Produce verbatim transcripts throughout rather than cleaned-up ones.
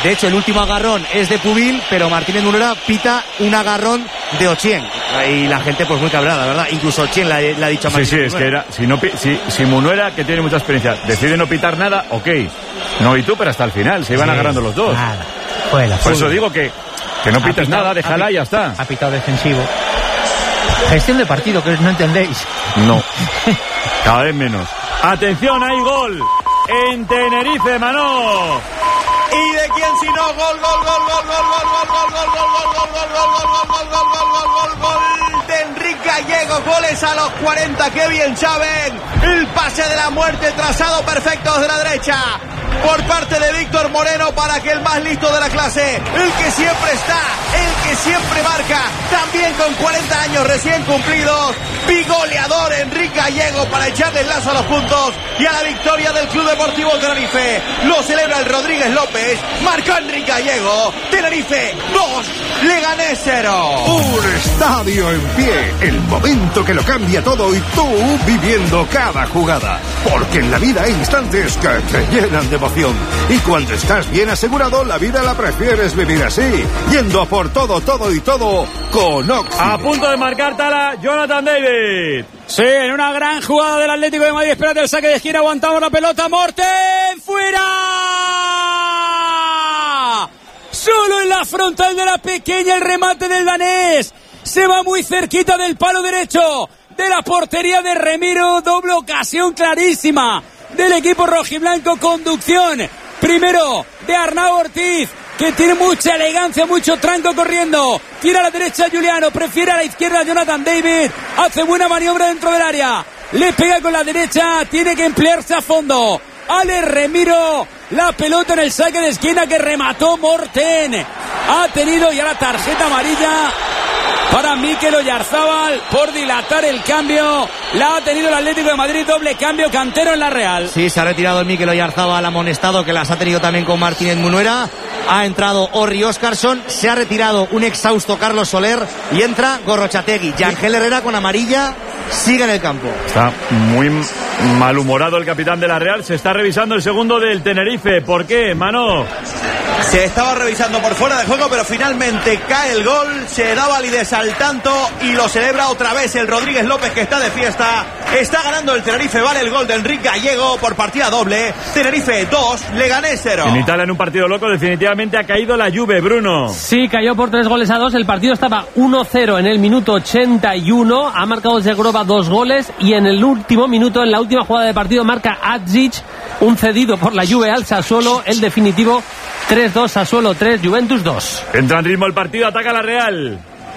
De hecho, el último agarrón es de Pubil, pero Martínez Munuera pita un agarrón de Ochien. Y la gente, pues muy cabrada, ¿verdad? Incluso Ochien le ha dicho a Martínez. Sí, sí, es que era. Si, no, si, si Munuera, que tiene mucha experiencia, decide no pitar nada, ok. No, y tú, pero hasta el final, se iban sí, agarrando los dos. Nada. Fue la Por eso digo que, que no pites pitado, nada, déjala y ya está. Ha pitado defensivo. Gestión de partido, que no entendéis. No. Cada vez menos. Atención, hay gol en Tenerife, Manó. ¿Y de quién si no? Gol, gol, gol, gol, gol, gol, gol, gol, gol, gol, gol, gol, gol, gol, gol, gol, gol, gol, gol de Enrique Gallego. Goles a los cuarenta, qué bien saben. El pase de la muerte, trazado perfecto desde la derecha por parte de Víctor Moreno, para que el más listo de la clase, el que siempre está, el que siempre marca, también con cuarenta años recién cumplidos, bigoleador Enrique Gallego, para echarle el lazo a los puntos y a la victoria del Club Deportivo Tenerife. Lo celebra el Rodríguez López, marcó Enrique Gallego. Tenerife dos, Leganés cero. Un estadio en pie, el momento que lo cambia todo y tú viviendo cada jugada, porque en la vida hay instantes que te llenan de emoción, y cuando estás bien asegurado, la vida la prefieres vivir así, yendo a por todo, todo y todo con Oxy. A punto de marcar Tala, Jonathan David. Sí, en una gran jugada del Atlético de Madrid. Espérate el saque de esquina, aguantamos la pelota. Morten, fuera. Solo en la frontal de la pequeña el remate del danés. Se va muy cerquita del palo derecho de la portería de Remiro. Doble ocasión clarísima del equipo rojiblanco. Conducción primero de Arnau Ortiz, que tiene mucha elegancia, mucho tranco corriendo. Tira a la derecha Juliano, prefiere a la izquierda Jonathan David. Hace buena maniobra dentro del área. Le pega con la derecha, tiene que emplearse a fondo. Ale Remiro, la pelota en el saque de esquina que remató Morten. Ha tenido ya la tarjeta amarilla para Mikel Oyarzábal por dilatar el cambio. La ha tenido el Atlético de Madrid, doble cambio, Cantero en la Real. Sí, se ha retirado el Mikel Oyarzábal amonestado, que las ha tenido también con Martínez Munuera. Ha entrado Orri Óscarsson, se ha retirado un exhausto Carlos Soler y entra Gorrochategui. Yangel Herrera con amarilla sigue en el campo. Está muy malhumorado el capitán de la Real. Se está revisando el segundo del Tenerife. ¿Por qué, Mano? Se estaba revisando por fuera de juego, pero finalmente cae el gol. Se da validez al tanto y lo celebra otra vez el Rodríguez López, que está de fiesta. Está ganando el Tenerife, vale el gol de Enrique Gallego por partida doble. Tenerife dos, Leganés cero. En Italia, en un partido loco, definitivamente ha caído la Juve, Bruno. Sí, cayó por tres goles a dos. El partido estaba uno cero en el minuto ochenta y uno. Ha marcado Zegrova dos goles y en el último minuto, en la última jugada de partido, marca Adzic, un cedido por la Juve al Sassuolo. El definitivo tres dos, Sassuolo tres, Juventus dos. Entra en ritmo el partido, ataca la Real.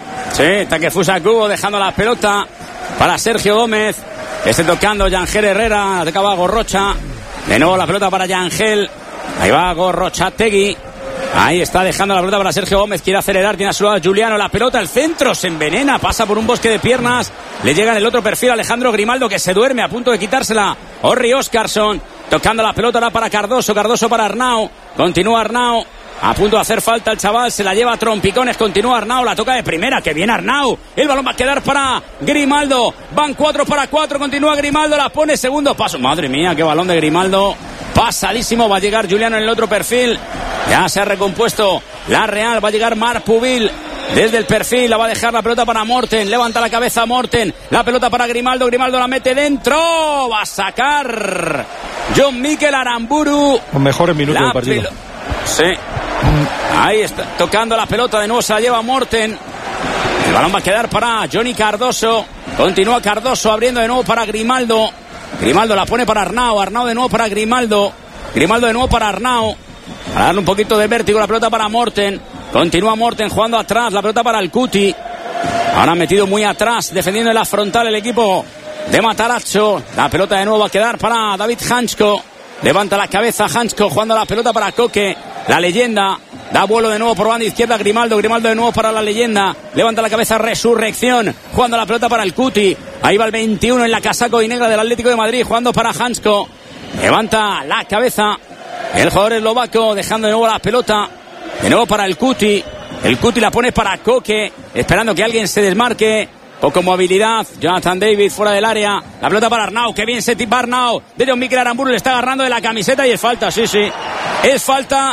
Sí, Takefusa Kubo dejando la pelota para Sergio Gómez. Esté tocando Yangel Herrera, atacaba Gorrocha. De nuevo la pelota para Yangel. Ahí va Gorrochategui. Ahí está dejando la pelota para Sergio Gómez. Quiere acelerar, tiene a su lado Juliano. La pelota al centro, se envenena, pasa por un bosque de piernas. Le llega en el otro perfil Alejandro Grimaldo, que se duerme a punto de quitársela. Orri Óscarsson tocando la pelota ahora para Cardoso. Cardoso para Arnau. Continúa Arnau. A punto de hacer falta el chaval, se la lleva a trompicones, continúa Arnau, la toca de primera, que bien Arnau, el balón va a quedar para Grimaldo, van cuatro para cuatro, continúa Grimaldo, la pone, segundo paso, madre mía, qué balón de Grimaldo, pasadísimo, va a llegar Juliano en el otro perfil, ya se ha recompuesto la Real, va a llegar Marc Pubil desde el perfil, la va a dejar la pelota para Morten, levanta la cabeza Morten, la pelota para Grimaldo, Grimaldo la mete dentro, va a sacar John Mikel Aramburu, los mejores minutos del partido. Pelo- sí. Ahí está, tocando la pelota, de nuevo se la lleva Morten. El balón va a quedar para Johnny Cardoso. Continúa Cardoso abriendo de nuevo para Grimaldo. Grimaldo la pone para Arnau. Arnau de nuevo para Grimaldo. Grimaldo de nuevo para Arnau. Para darle un poquito de vértigo, la pelota para Morten. Continúa Morten jugando atrás, la pelota para el Cuti. Ahora metido muy atrás, defendiendo en la frontal el equipo de Matarazzo. La pelota de nuevo va a quedar para David Hansko. Levanta la cabeza Hansko jugando la pelota para Koke, la leyenda. Da vuelo de nuevo por banda izquierda Grimaldo. Grimaldo de nuevo para la leyenda. Levanta la cabeza Resurrección. Jugando la pelota para el Cuti. Ahí va el veintiuno en la casaco y negra del Atlético de Madrid. Jugando para Hansko. Levanta la cabeza el jugador eslovaco. Dejando de nuevo la pelota. De nuevo para el Cuti. El Cuti la pone para Koke. Esperando que alguien se desmarque. Poco movilidad, Jonathan David fuera del área, la pelota para Arnau, que bien se tipa Arnau, de John Mikel Aramburu, le está agarrando de la camiseta y es falta, sí, sí, es falta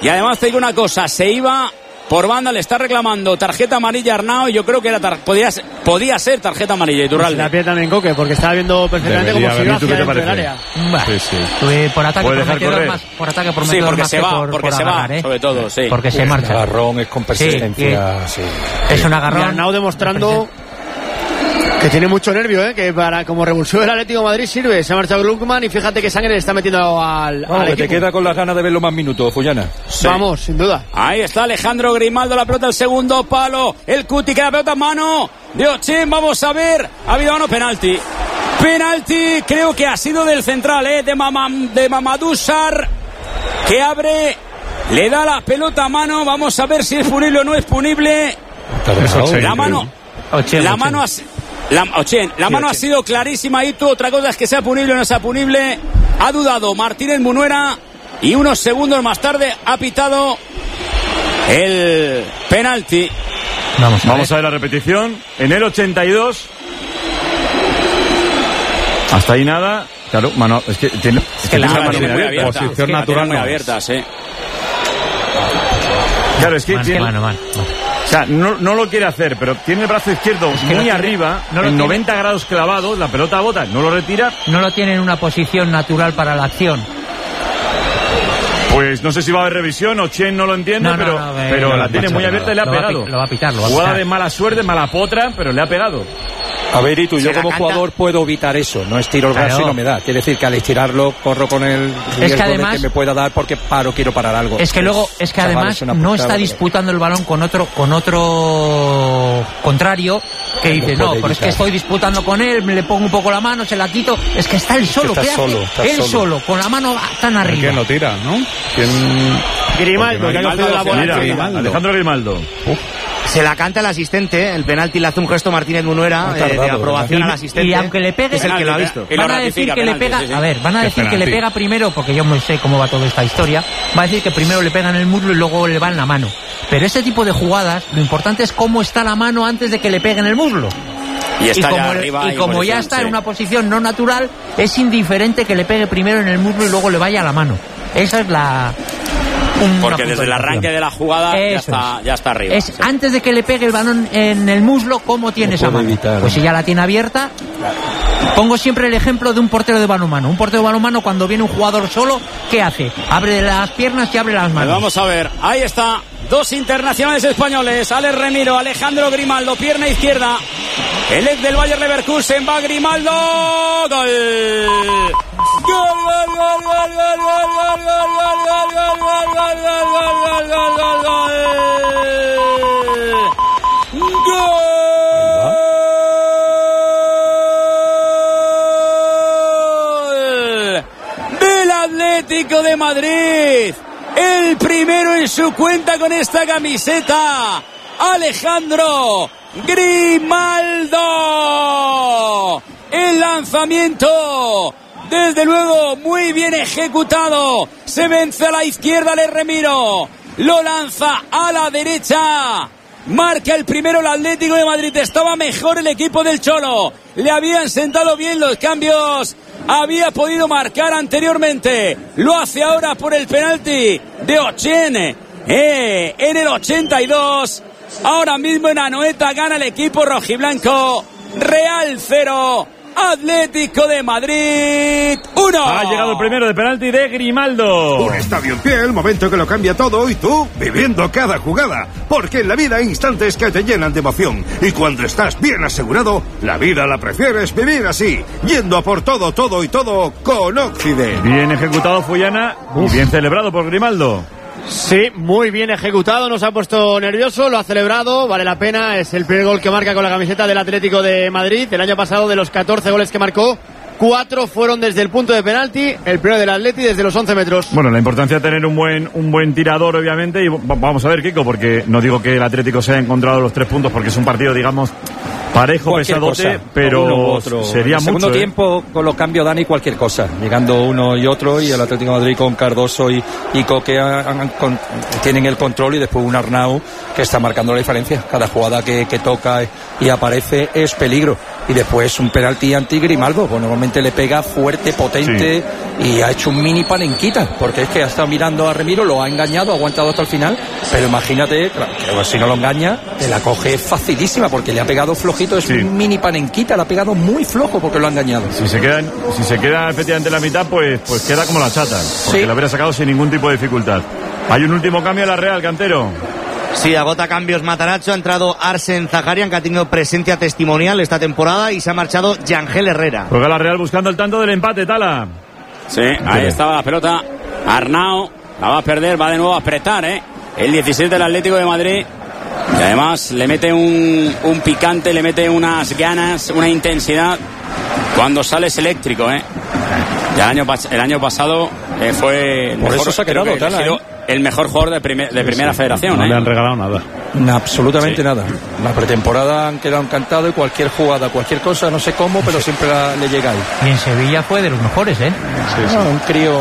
Y además te digo una cosa, se iba por banda, le está reclamando tarjeta amarilla a Arnau y yo creo que era tar- podía, ser, podía ser tarjeta amarilla. Iturralde. La pie también Coque, porque estaba viendo perfectamente cómo se iba hacia dentro del área. Bah, Sí, sí. pues por ataque ¿Puede dejar prometedor correr? más, por ataque prometedor Sí, porque más se que va, por, porque por se agarrar, va, ¿eh? sobre todo, sí. Porque se Un marcha. agarrón es con persistencia. Sí, Sí, Es un Y agarrón. Arnau demostrando que tiene mucho nervio, ¿eh? Que para como revulsivo del Atlético de Madrid sirve. Se ha marchado Gluckman y fíjate que sangre le está metiendo al, Vamos, al que equipo. te queda con las ganas de verlo más minutos, Fullana. Sí. Vamos, sin duda. Ahí está Alejandro Grimaldo, la pelota al segundo palo. El Cuti que la pelota en mano de Ochen. Vamos a ver. Ha habido mano penalti. Penalti, creo que ha sido del central, ¿eh? De, Mamam, de Mamadou Sarr, que abre, le da la pelota a mano. Vamos a ver si es punible o no es punible. La mano, Ochen, la Ochen. mano ha, la, Ochen, la mano ha sido clarísima. Y tú, otra cosa es que sea punible o no sea punible. Ha dudado Martínez Munuera y unos segundos más tarde ha pitado el penalti. Vamos a Vamos ver. a ver la repetición. En el ochenta y dos. Hasta ahí nada. Claro, mano, es que tiene, es Que la tiene mano mano muy muy abierta. abierta. Posición Es que la natural tiene muy no es. abierta, sí. Claro, es que Mano, tiene, mano, mano. o sea, no, no lo quiere hacer, pero tiene el brazo izquierdo que muy no tiene- arriba, no lo en tiene. noventa grados clavado, la pelota bota, no lo retira. No lo tiene en una posición natural para la acción. Pues no sé si va a haber revisión o Chen no lo entiende, No, no, pero, no, eh, pero no, la no, tiene no, muy no, abierta y le ha lo va a pegado. pi- lo va a pitar, lo va a Jugada pitar. de mala suerte, mala potra, pero le ha pegado. A ver, y tú, Se yo la como canta. jugador puedo evitar eso. No estiro el Claro. brazo y no me da. Quiere decir que al estirarlo corro con el riesgo que además- de que me pueda dar porque paro, quiero parar algo. Es que luego, es que chaval, además es una no putada, está pero- disputando el balón con otro, con otro contrario que dice, puede no, pero es que evitar. estoy disputando con él, le pongo un poco la mano, se la quito. Es que está él solo, está ¿qué hace? solo, está él solo. solo, con la mano tan arriba. ¿Quién lo tira, no? Grimaldo, que ha cogido la bola. Mira, enseguida. Alejandro Grimaldo. Se la canta el asistente, el penalti le hace un gesto Martínez Munuera Ha eh, tardado, de aprobación ¿verdad? al asistente. Y aunque le pegue- es el que lo ha visto. Y lo Van a decir ratifica que le penalti, pega, sí, sí. a ver, van a Qué decir que le penalti. pega primero, porque yo no sé cómo va toda esta historia, va a decir que primero le pega en el muslo y luego le va en la mano. Pero este tipo de jugadas, lo importante es cómo está la mano antes de que le pegue en el muslo. Y está como, ya el- arriba. y en como ya posición, está sí. en una posición no natural, es indiferente que le pegue primero en el muslo y luego le vaya a la mano. Esa es la... una Porque desde el puntualización. arranque de la jugada ya Eso está, es. ya está arriba. Es Sí. antes de que le pegue el balón en el muslo, ¿cómo tiene No esa puede mano? evitar, Pues ¿no? si ya la tiene abierta. Pongo siempre el ejemplo de un portero de balonmano. Un portero de balonmano, cuando viene un jugador solo, ¿qué hace? Abre las piernas y abre las Pues manos. vamos a ver, ahí está. Dos internacionales españoles, Alex Remiro, Alejandro Grimaldo, pierna izquierda. El ex del Bayer Leverkusen va Grimaldo. Gol. Gol, gol, gol, gol, gol, gol, gol, gol, gol, gol, gol, gol, gol, gol, gol, gol, gol. Gol del Atlético de Madrid. El primero en su cuenta con esta camiseta, Alejandro Grimaldo. El lanzamiento, desde luego, muy bien ejecutado. Se vence a la izquierda, Le Remiro. Lo lanza a la derecha. Marca el primero el Atlético de Madrid. Estaba mejor el equipo del Cholo. Le habían sentado bien los cambios. Había podido marcar anteriormente. Lo hace ahora por el penalti de Ochen. Eh, en el ochenta y dos. Ahora mismo en Anoeta gana el equipo rojiblanco. Real cero. Atlético de Madrid uno. Ha llegado el primero de penalti de Grimaldo. Un estadio en pie, el momento que lo cambia todo y tú viviendo cada jugada. Porque en la vida hay instantes que te llenan de emoción. Y cuando estás bien asegurado, la vida la prefieres vivir así. Yendo a por todo, todo y todo con Occident. Bien ejecutado Fullana y bien celebrado por Grimaldo. Sí, muy bien ejecutado, nos ha puesto nervioso, lo ha celebrado, vale la pena, es el primer gol que marca con la camiseta del Atlético de Madrid. El año pasado, de los catorce goles que marcó, cuatro fueron desde el punto de penalti, el primero del Atleti desde los once metros. Bueno, la importancia de tener un buen un buen tirador, obviamente, y v- vamos a ver, Kiko, porque no digo que el Atlético se haya encontrado los tres puntos, porque es un partido, digamos, Parejo, Cualquier pesadote, cosa, pero uno u otro. sería en el segundo mucho, ¿eh? tiempo, con los cambios, Dani, cualquier cosa. Llegando uno y otro, y el Atlético de Madrid con Cardoso y, y Coque han- han- con- tienen el control, y después un Arnau que está marcando la diferencia. Cada jugada que, que toca y aparece es peligro. Y después un penalti anti Grimaldo, pues normalmente le pega fuerte, potente, y ha hecho un mini panenquita, porque es que ha estado mirando a Remiro, lo ha engañado, ha aguantado hasta el final, pero imagínate, claro, que si no lo engaña, te la coge facilísima, porque le ha pegado flojito, es Sí. un mini panenquita, le ha pegado muy flojo porque lo ha engañado. Si se queda, si se queda efectivamente en la mitad, pues, pues queda como la chata, porque Sí. lo habría sacado sin ningún tipo de dificultad. Hay un último cambio en la Real, Cantero. Sí, agota cambios Matarazzo, ha entrado Arsen Zaharian, que ha tenido presencia testimonial esta temporada, y se ha marchado Yangel Herrera. Juega la Real buscando el tanto del empate, Tala. Sí, ahí estaba la pelota. Arnau la va a perder, va de nuevo a apretar, ¿eh? El dieciséis del Atlético de Madrid. Y además le mete un, un picante, le mete unas ganas, una intensidad. Cuando sale es eléctrico, ¿eh? Ya el año, pas- el año pasado eh, fue el Por mejor, eso se ha creo quedado, que Tala, elegido el mejor jugador de, primer- de primera federación, No ¿eh? le han regalado nada. No, absolutamente Sí. nada. La pretemporada han quedado encantados, y cualquier jugada, cualquier cosa, no sé cómo, pero siempre la- le llega ahí. Y en Sevilla fue de los mejores, ¿eh? Ah, un crío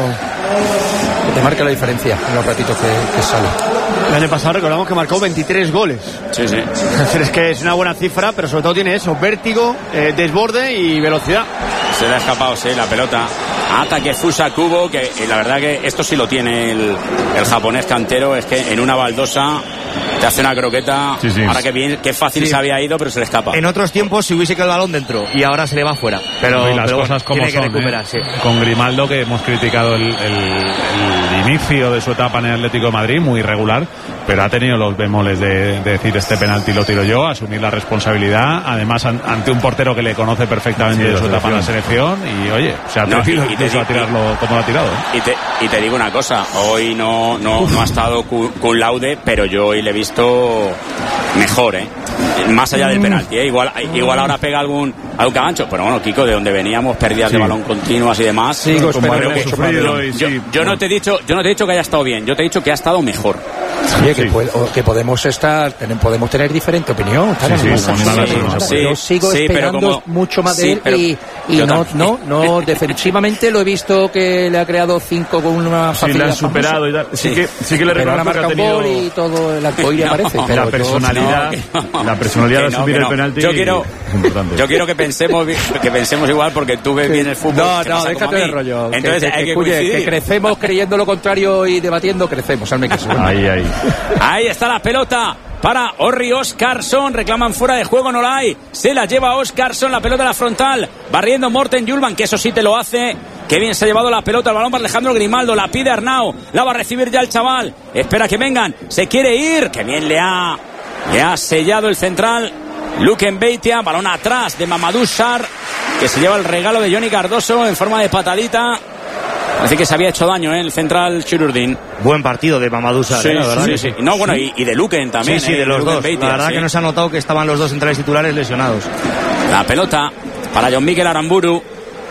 que te marca la diferencia en los ratitos que, que sale. El año pasado recordamos que marcó veintitrés goles. Sí, sí. Es decir, es que es una buena cifra, pero sobre todo tiene eso, vértigo, eh, desborde y velocidad. Se le ha escapado, sí, la pelota. Ataque Fusa Kubo, que eh, la verdad que esto sí lo tiene el, el japonés Cantero, es que en una baldosa te hace una croqueta. Sí, sí. Ahora que bien, qué fácil Sí. se había ido, pero se le escapa. En otros tiempos si hubiese quedado el balón dentro, y ahora se le va fuera. Pero, y las pero cosas bueno, como tiene que son, recuperar, ¿eh? sí. Con Grimaldo, que hemos criticado el, el- el inicio de su etapa en el Atlético de Madrid, muy irregular, pero ha tenido los bemoles de, de decir este penalti lo tiro yo, asumir la responsabilidad, además an- ante un portero que le conoce perfectamente Sí, de la su etapa en la selección, y oye, se ha No, atrevido y- y te incluso a di- tirarlo como lo ha tirado, ¿eh? Y te, y te digo una cosa, hoy no, no, no ha estado cu- cum laude, pero yo hoy le he visto mejor, ¿eh? Más allá del penalti, ¿eh? Igual, igual ahora pega algún, algún cagancho, pero bueno, Kiko, de donde veníamos, pérdidas Sí. de balón continuas y demás. Sigo Como esperando hemos mucho sufrido más. y Yo, sí, yo no te he dicho, yo no te he dicho que haya estado bien, yo te he dicho que ha estado mejor. Oye, que, Sí. puede- o que podemos estar, ten- podemos tener diferente opinión. Tala, Sí, no sí, pasa sí, nada, sí, no pasa sí, nada. Yo sigo sí, pero esperando como- mucho más de sí, él, pero y, y yo no, también. no, no, defensivamente lo he visto que le ha creado cinco con una Sí, facilidad le han superado y tal. Sí, Sí. que, sí que le Pero ahora reconozco que marca ha un tenido gol y todo el arcoíris No, aparece. la Pero la yo- personalidad, no, que no. la personalidad Que de no, asumir que el no. penalti. Yo quiero- es importante. Yo quiero que pensemos, bi- que pensemos igual, porque tú ves bien el fútbol. No, que no, pasa como déjate a de mí. rollo. Entonces que, que, hay que, que, cuye, coincidir. que crecemos creyendo lo contrario y debatiendo, crecemos. Hazme caso. Ahí, ahí. Ahí está la pelota para Orri Oscarsson. Reclaman fuera de juego, no la hay. Se la lleva Oscarsson, la pelota a la frontal. Barriendo Morten Julman, que eso sí te lo hace. Qué bien se ha llevado la pelota. El balón para Alejandro Grimaldo. La pide Arnau. La va a recibir ya el chaval. Espera que vengan. Se quiere ir. Qué bien le ha, le ha sellado el central. Luken Beitia. Balón atrás de Mamadou Sarr, que se lleva el regalo de Johnny Cardoso en forma de patadita. Parece que se había hecho daño, ¿eh? El central Chururdin. Buen partido de Mamadou Sarr, Sí, ¿eh? la verdad. sí, que sí. No, bueno, y, y de Luken también. Sí, sí, ¿eh? de los Luken dos. Beitia, La verdad sí. que nos ha notado que estaban los dos centrales titulares lesionados. La pelota para John Miguel Aramburu.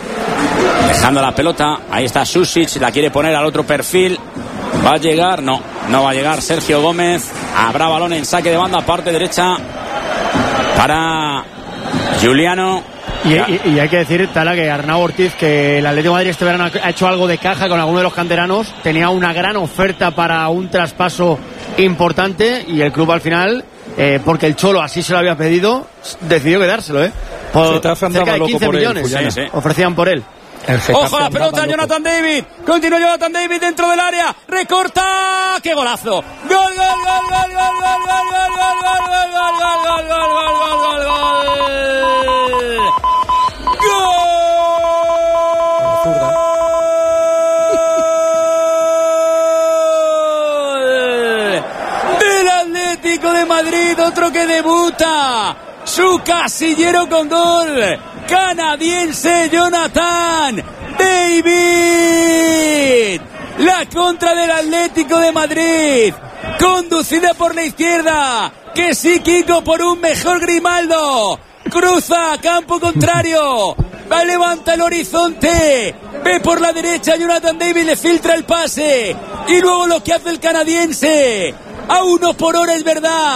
Dejando la pelota. Ahí está Susic. La quiere poner al otro perfil. ¿Va a llegar? No, no va a llegar Sergio Gómez. Habrá balón en saque de banda, parte derecha para Juliano. Y, y- y hay que decir, Tala, que Arnau Ortiz, que el Atlético de Madrid este verano ha hecho algo de caja con alguno de los canteranos, tenía una gran oferta para un traspaso importante, y el club al final, eh, porque el Cholo así se lo había pedido, decidió quedárselo, ¿eh? Por Se está cerca andaba de loco quince por él, millones Fullana. Sí, sí. ofrecían por él. El Getafe Ojo a la andaba pelota, loco. Jonathan David. Continúa Jonathan David dentro del área. Recorta. ¡Qué golazo! ¡Gol, gol, gol, gol, gol, gol, gol, gol, gol, gol, gol, gol, gol, gol, gol, gol, gol, gol! ¡Gol! Del Atlético de Madrid, otro que debuta. Su casillero con gol. Canadiense Jonathan David. La contra del Atlético de Madrid. Conducida por la izquierda. Que sí, Kiko, por un mejor Grimaldo. Cruza, campo contrario. Va, levanta el horizonte. Ve por la derecha, Jonathan David le filtra el pase. Y luego lo que hace el canadiense. A uno por hora, es verdad.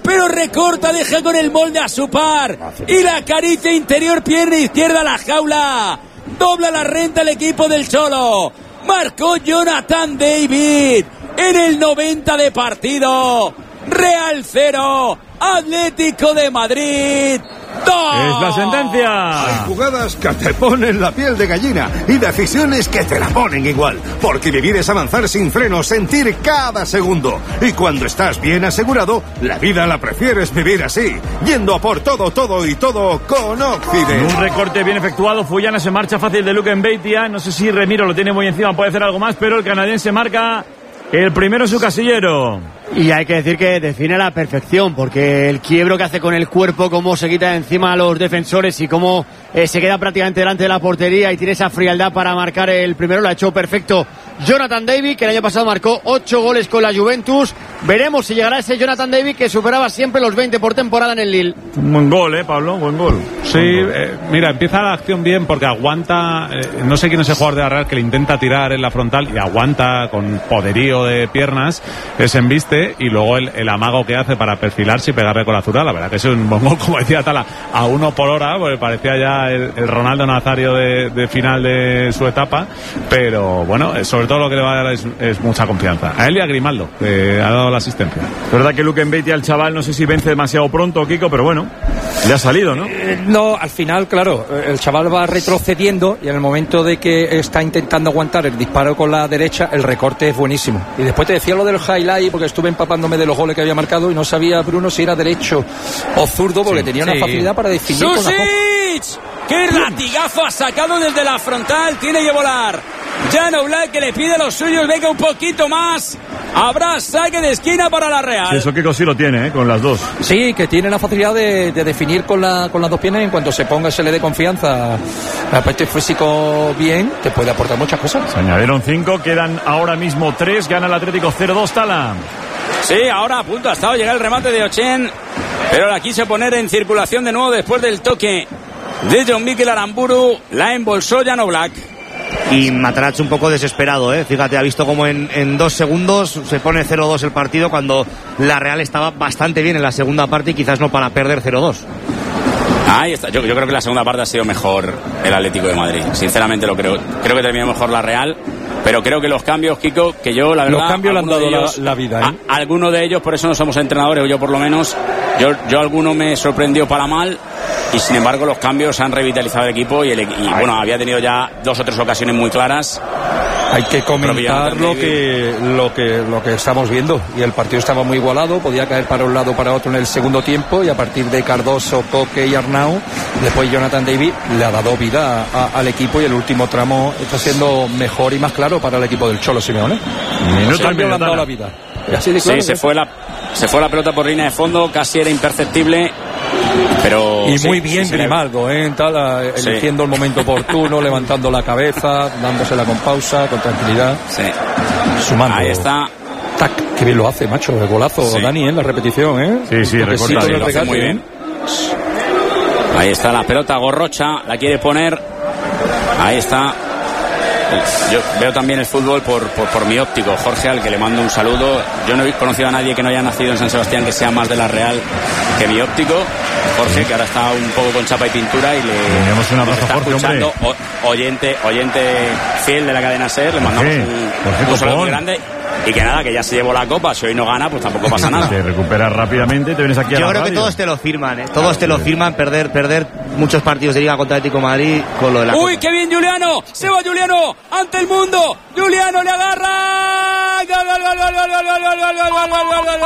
pero recorta, deja con el molde a su par y la acaricia interior, pierna izquierda a la jaula. Dobla la renta el equipo del Cholo. Marcó Jonathan David en el noventa de partido. Real cero, Atlético de Madrid dos. Es la sentencia. Hay jugadas que te ponen la piel de gallina y decisiones que te la ponen igual. Porque vivir es avanzar sin freno, sentir cada segundo. Y cuando estás bien asegurado, la vida la prefieres vivir así. Yendo a por todo, todo y todo con Occident. Un recorte bien efectuado. Fuyana se marcha fácil de Luke Mbeitia. No sé si Remiro lo tiene muy encima, puede hacer algo más, pero el canadiense marca el primero en su casillero. Y hay que decir que define a la perfección, porque el quiebro que hace con el cuerpo, cómo se quita encima a los defensores y cómo eh, se queda prácticamente delante de la portería y tiene esa frialdad para marcar el primero, lo ha hecho perfecto Jonathan David, que el año pasado marcó ocho goles con la Juventus. Veremos si llegará ese Jonathan David que superaba siempre los veinte por temporada en el Lille. Un buen gol, ¿eh, Pablo? Buen gol. Sí, eh, mira, empieza la acción bien porque aguanta, eh, no sé quién es el jugador de la Real que le intenta tirar en la frontal y aguanta con poderío de piernas, se embiste y luego el, el amago que hace para perfilarse y pegarle con la zurda, la verdad que es un buen gol, como decía Tala, a uno por hora, porque parecía ya el, el Ronaldo Nazario de, de final de su etapa, pero bueno, sobre todo lo que le va a dar es, es mucha confianza. A él y a Grimaldo, que ha dado la asistencia. Es verdad que Luke Mbeitia, el chaval, no sé si vence demasiado pronto, Kiko, pero bueno, le ha salido, ¿no? Eh, no, al final, claro, el chaval va retrocediendo y en el momento de que está intentando aguantar el disparo con la derecha, el recorte es buenísimo. Y después te decía lo del highlight, porque estuve empapándome de los goles que había marcado y no sabía, Bruno, si era derecho o zurdo, porque sí, tenía sí. una facilidad para definir con la ¡Susic! ¡Qué latigazo ha sacado desde la frontal! Tiene que volar Jan Oblak, que le pide a los suyos, venga un poquito más. Habrá saque de esquina para la Real. Eso Kiko sí lo tiene, ¿eh? Con las dos. Sí, que tiene la facilidad de, de definir con, la, con las dos piernas y en cuanto se ponga, se le dé confianza, aspecto físico bien, te puede aportar muchas cosas. Se añadieron cinco, quedan ahora mismo tres, gana el Atlético cero dos, Tala. Sí, ahora a punto ha estado llegar el remate de Ochen, pero la quiso poner en circulación de nuevo después del toque de John Mikel Aramburu, la embolsó Jan Oblak. Y Matarach un poco desesperado, ¿eh? Fíjate, ha visto como en, en dos segundos se pone cero dos el partido cuando la Real estaba bastante bien en la segunda parte y quizás no para perder cero dos. Ahí está. Yo, yo creo que la segunda parte ha sido mejor el Atlético de Madrid. Sinceramente lo creo. Creo que terminó mejor la Real. Pero creo que los cambios, Kiko, que yo, la verdad... Los cambios le han dado ellos, la, la vida, ¿eh? A, algunos de ellos, por eso no somos entrenadores, o yo por lo menos, yo, yo alguno me sorprendió para mal, y sin embargo los cambios han revitalizado el equipo, y, el, y bueno, había tenido ya dos o tres ocasiones muy claras. Hay que comentar lo que, lo que lo que estamos viendo, y el partido estaba muy igualado, podía caer para un lado o para otro en el segundo tiempo, y a partir de Cardoso, Coque y Arnau, después Jonathan David le ha dado vida a, a, al equipo, y el último tramo está siendo mejor y más claro para el equipo del Cholo Simeone. Minuto le han dado la vida. Así de claro, sí, se fue la se fue la pelota por línea de fondo, casi era imperceptible. Pero y sí, muy bien sí, Grimaldo, ¿eh? Tal, eligiendo sí. el momento oportuno, levantando la cabeza, dándosela con pausa, con tranquilidad. Sí. Sumando. Ahí está. Tac, qué bien lo hace, macho, el golazo, sí. Dani, en ¿eh? la repetición, ¿eh? Sí, sí, recorta, sí, lo hace muy bien. Ahí está la pelota, Gorrocha, la quiere poner. Ahí está. Yo veo también el fútbol por, por, por mi óptico, Jorge, al que le mando un saludo. Yo no he conocido a nadie que no haya nacido en San Sebastián que sea más de la Real que mi óptico, Jorge, que ahora está un poco con chapa y pintura y le tenemos un abrazo, está Jorge, escuchando, o, oyente, oyente fiel de la cadena SER, le mandamos Jorge, un, Jorge, un saludo muy grande. Y que nada, que ya se llevó la copa, si hoy no gana, pues tampoco pasa nada. Te recuperas rápidamente, te vienes aquí a Yo la creo radio. que todos te lo firman, ¿eh? Todos ah, te lo firman, perder perder muchos partidos de Liga contra Atlético de Madrid con lo de la ¡Uy, copa. qué bien Juliano! ¡Se va Juliano! ¡Ante el mundo! ¡Juliano le agarra! ¡Gol, gol, gol, gol, gol, gol, gol, gol, gol, gol, gol, gol, gol,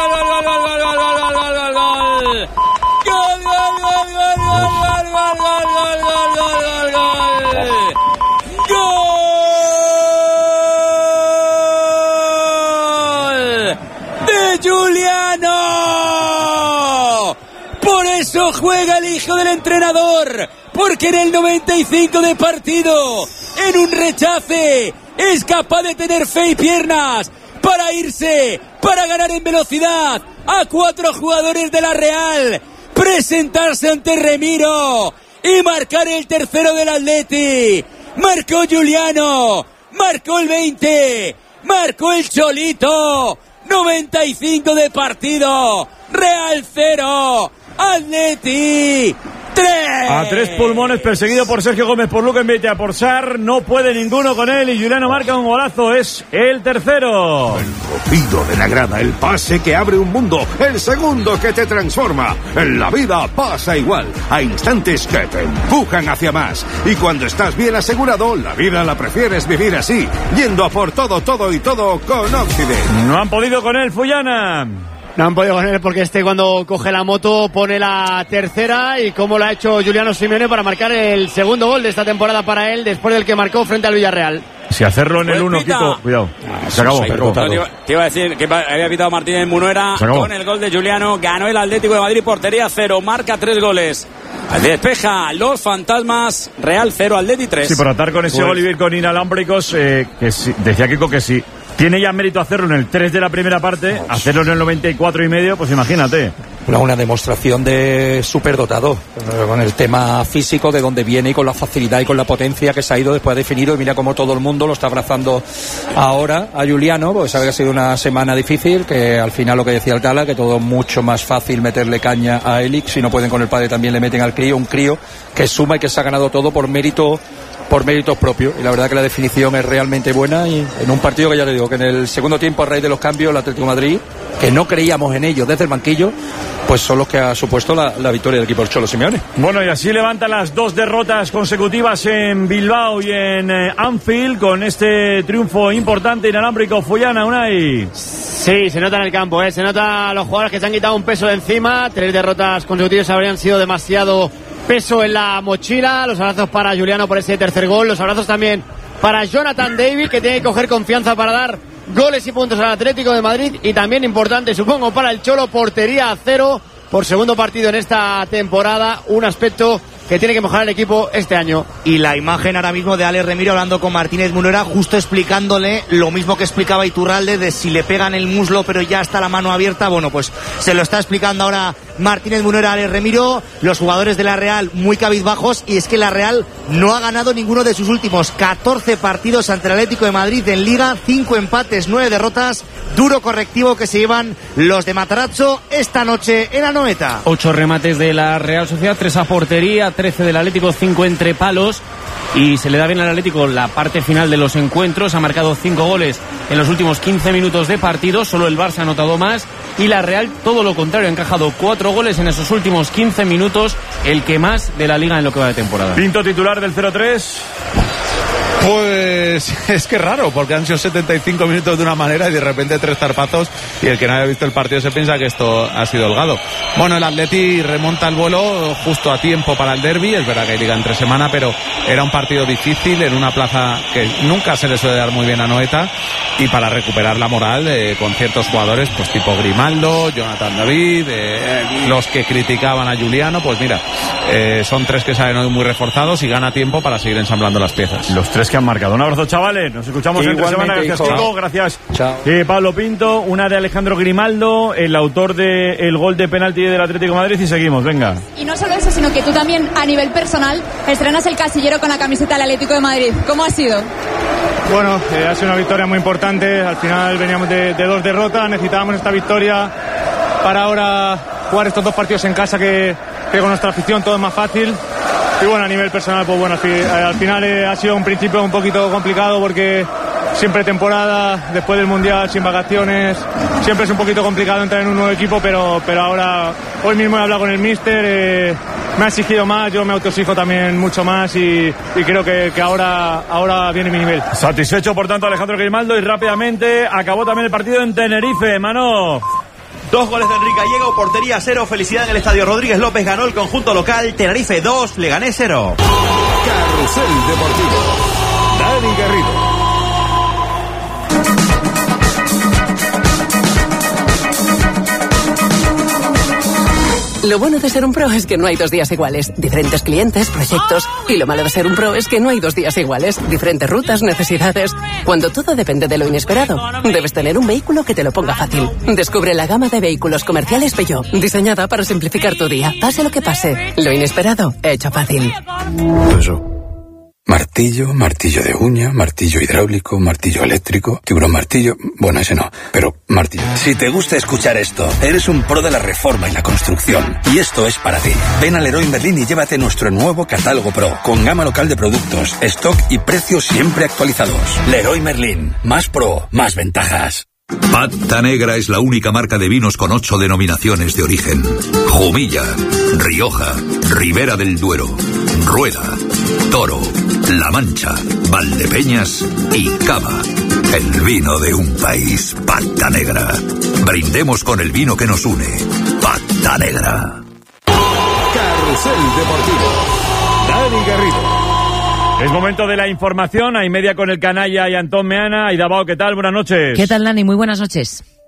Juliano! Por eso juega el hijo del entrenador, porque en el noventa y cinco de partido, en un rechace, es capaz de tener fe y piernas para irse, para ganar en velocidad a cuatro jugadores de la Real, presentarse ante Remiro y marcar el tercero del Atleti. Marcó Juliano, marcó el veinte, marcó el Cholito. noventa y cinco de partido. Real cero, Atleti tres. A tres pulmones, perseguido por Sergio Gómez, por Luca Mbeitia, por Sarr. No puede ninguno con él y Juliano marca un golazo. Es el tercero. El rugido de la grada, el pase que abre un mundo, el segundo que te transforma. En la vida pasa igual. Hay instantes que te empujan hacia más. Y cuando estás bien asegurado, la vida la prefieres vivir así, yendo a por todo, todo y todo con Occident. No han podido con él, Fullana. No han podido con él porque este cuando coge la moto pone la tercera y como lo ha hecho Juliano Simeone para marcar el segundo gol de esta temporada para él después del que marcó frente al Villarreal. Si hacerlo en el uno, Kiko, cuidado. Se acabó. Se acabó. Te, iba, te iba a decir que había pitado Martínez Munuera con el gol de Juliano. Ganó el Atlético de Madrid, portería cero, marca tres goles. Despeja los fantasmas, Real cero, Atleti tres. Sí, por atar con ese pues. gol y ir con inalámbricos, eh, que sí, decía Kiko que sí. Tiene ya mérito hacerlo en el tres de la primera parte, hacerlo en el noventa y cuatro y medio, pues imagínate. Una, una demostración de superdotado, con el tema físico, de dónde viene y con la facilidad y con la potencia que se ha ido después de definido. Y mira cómo todo el mundo lo está abrazando ahora a Juliano, porque sabe que ha sido una semana difícil, que al final lo que decía el Tala, que todo mucho más fácil meterle caña a Elic. Si no pueden con el padre también le meten al crío, un crío que suma y que se ha ganado todo por mérito por méritos propios, y la verdad que la definición es realmente buena, y en un partido que ya le digo que en el segundo tiempo, a raíz de los cambios, el Atlético de Madrid, que no creíamos en ellos desde el banquillo, pues son los que ha supuesto la, la victoria del equipo del Cholo Simeone. Bueno, y así levanta las dos derrotas consecutivas en Bilbao y en eh, Anfield, con este triunfo importante inalámbrico. Fullana, Unai. Sí, se nota en el campo, ¿eh? Se nota a los jugadores que se han quitado un peso de encima. Tres derrotas consecutivas habrían sido demasiado peso en la mochila. Los abrazos para Juliano por ese tercer gol. Los abrazos también para Jonathan David, que tiene que coger confianza para dar goles y puntos al Atlético de Madrid. Y también importante, supongo, para el Cholo, portería a cero por segundo partido en esta temporada. Un aspecto que tiene que mejorar el equipo este año. Y la imagen ahora mismo de Alex Remiro hablando con Martínez Munuera, justo explicándole lo mismo que explicaba Iturralde, de si le pegan el muslo pero ya está la mano abierta. Bueno, pues se lo está explicando ahora Martínez Munuera a Alex Remiro. Los jugadores de la Real muy cabizbajos, y es que la Real no ha ganado ninguno de sus últimos catorce partidos ante el Atlético de Madrid en Liga. Cinco empates, nueve derrotas. Duro correctivo que se llevan los de Matarazzo esta noche en Anoeta. Ocho remates de la Real Sociedad, tres a portería, trece del Atlético, cinco entre palos. Y se le da bien al Atlético la parte final de los encuentros. Ha marcado cinco goles en los últimos quince minutos de partido. Solo el Barça ha anotado más. Y la Real, todo lo contrario, ha encajado cuatro goles en esos últimos quince minutos. El que más de la Liga en lo que va de temporada. Pinto, titular del cero tres. Pues es que raro, porque han sido setenta y cinco minutos de una manera y de repente tres zarpazos, y el que no haya visto el partido se piensa que esto ha sido holgado. Bueno, el Atleti remonta el vuelo justo a tiempo para el derbi. Es verdad que hay liga entre semana, pero era un partido difícil en una plaza que nunca se le suele dar muy bien a Anoeta, y para recuperar la moral eh, con ciertos jugadores pues tipo Grimaldo, Jonathan David, eh, los que criticaban a Juliano, pues mira, eh, son tres que salen hoy muy reforzados y gana tiempo para seguir ensamblando las piezas. Los tres que han marcado. Un abrazo, chavales. Nos escuchamos entre semana. Gracias, Chico. Gracias. Chao. Eh, Pablo Pinto, una de Alejandro Grimaldo, el autor del gol de penalti del Atlético de Madrid, y seguimos. Venga. Y no solo eso, sino que tú también, a nivel personal, estrenas el casillero con la camiseta del Atlético de Madrid. ¿Cómo ha sido? Bueno, eh, ha sido una victoria muy importante. Al final veníamos de, de dos derrotas. Necesitábamos esta victoria para ahora jugar estos dos partidos en casa, que, que con nuestra afición todo es más fácil. Y bueno, a nivel personal, pues bueno, al, fi- al final eh, ha sido un principio un poquito complicado, porque siempre temporada, después del Mundial, sin vacaciones, siempre es un poquito complicado entrar en un nuevo equipo, pero, pero ahora, hoy mismo he hablado con el míster, eh, me ha exigido más, yo me autoexijo también mucho más, y, y creo que, que ahora, ahora viene mi nivel. Satisfecho, por tanto, Alejandro Grimaldo, y rápidamente acabó también el partido en Tenerife, mano. Dos goles de Enrique Gallego, portería cero, felicidad en el estadio Rodríguez López, ganó el conjunto local. Tenerife dos, Leganés cero. Carrusel Deportivo. Dani Garrido. Lo bueno de ser un pro es que no hay dos días iguales. Diferentes clientes, proyectos. Y lo malo de ser un pro es que no hay dos días iguales. Diferentes rutas, necesidades. Cuando todo depende de lo inesperado, debes tener un vehículo que te lo ponga fácil. Descubre la gama de vehículos comerciales Peugeot, diseñada para simplificar tu día. Pase lo que pase, lo inesperado, hecho fácil. Eso. Martillo, martillo de uña, martillo hidráulico, martillo eléctrico, tiburón martillo... Bueno, ese no, pero martillo. Si te gusta escuchar esto, eres un pro de la reforma y la construcción. Y esto es para ti. Ven a Leroy Merlin y llévate nuestro nuevo catálogo Pro, con gama local de productos, stock y precios siempre actualizados. Leroy Merlin. Más pro, más ventajas. Pata Negra es la única marca de vinos con ocho denominaciones de origen. Jumilla, Rioja, Ribera del Duero, Rueda, Toro, La Mancha, Valdepeñas y Cava. El vino de un país, Pata Negra. Brindemos con el vino que nos une. Pata Negra. Carrusel Deportivo. Dani Garrido. Es momento de la información. Hay media con el canalla y Antón Meana. Y Davao, ¿qué tal? Buenas noches. ¿Qué tal, Dani? Muy buenas noches.